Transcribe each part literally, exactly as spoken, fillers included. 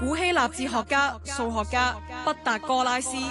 古希臘哲學家、數學家畢達哥拉斯。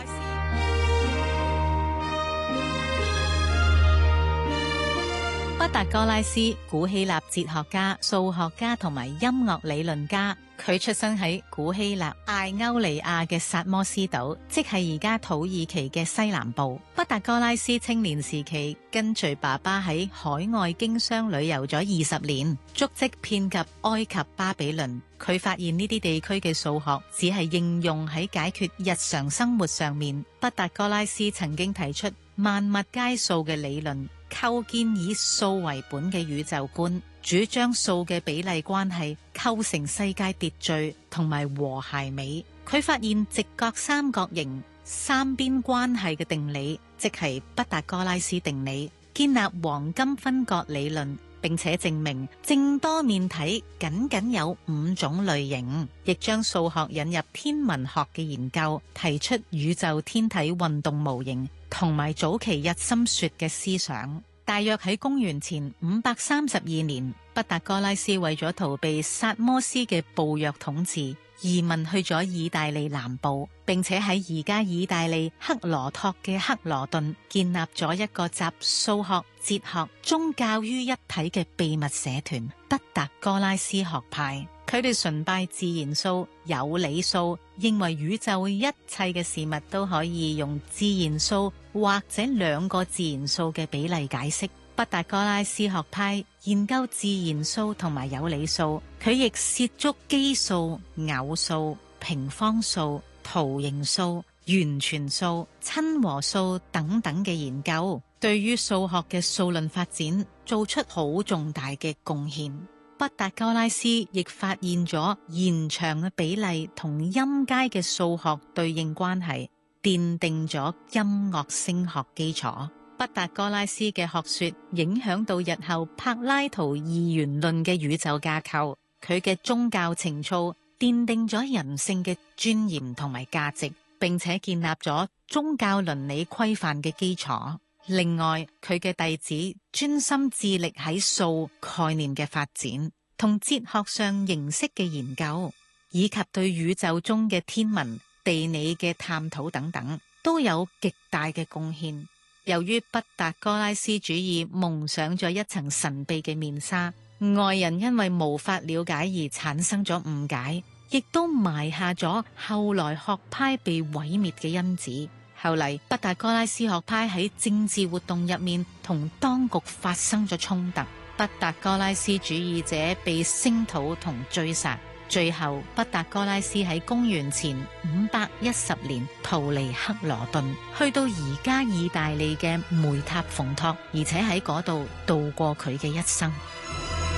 畢達哥拉斯，古希臘哲學家、數學家同埋音樂理論家。佢出生喺古希臘艾歐尼亞嘅薩摩斯島，即係而家土耳其嘅西南部。畢達哥拉斯青年時期跟隨爸爸喺海外經商旅遊咗二十年，足跡遍及埃及、巴比倫。佢發現呢啲地區嘅數學只係應用喺解決日常生活上面。畢達哥拉斯曾經提出萬物皆數嘅理論，構建以數為本嘅宇宙觀，主張數嘅比例關係構成世界秩序同埋和諧美。佢發現直角三角形三邊關係嘅定理，即係畢達哥拉斯定理，建立黃金分割理論，並且證明正多面體僅僅有五種類型，亦將數學引入天文學嘅研究，提出宇宙天體運動模型同埋早期日心說嘅思想。大約喺公元前五百三十二年，畢達哥拉斯為咗逃避薩摩斯嘅暴虐統治，移民去咗意大利南部，並且喺而家意大利克羅托嘅克羅頓建立咗一個集數學、哲學、宗教於一體嘅秘密社團——畢達哥拉斯學派。佢哋崇拜自然數、有理數，認為宇宙一切嘅事物都可以用自然數或者兩個自然數嘅比例解釋。畢達哥拉斯學派研究自然數同埋有理數，佢亦涉足奇數、偶數、平方數、圖形數、完全數、親和數等等嘅研究，對於數學嘅數論發展做出好重大嘅貢獻。畢達哥拉斯亦發現咗延長嘅比例同音階嘅數學對應關係，奠定咗音樂聲學基礎。畢達哥拉斯嘅學說影響到日後柏拉圖二元論嘅宇宙架構，佢嘅宗教情操奠定咗人性嘅尊嚴同埋價值，並且建立咗宗教倫理規範嘅基礎。另外，佢嘅弟子專心致力喺數概念嘅發展，同哲學上形式嘅研究，以及對宇宙中嘅天文、地理嘅探討等等，都有極大嘅貢獻。由於畢達哥拉斯主義蒙上咗一層神秘嘅面紗，外人因為無法了解而產生咗誤解，亦都埋下咗後來學派被毀滅嘅因子。後嚟畢達哥拉斯學派喺政治活動入面同當局發生咗衝突，畢達哥拉斯主義者被聲討同追殺，最後畢達哥拉斯喺公元前五百一十年逃離克羅頓，去到而家意大利嘅梅塔蓬托，而且喺嗰度度過佢嘅一生。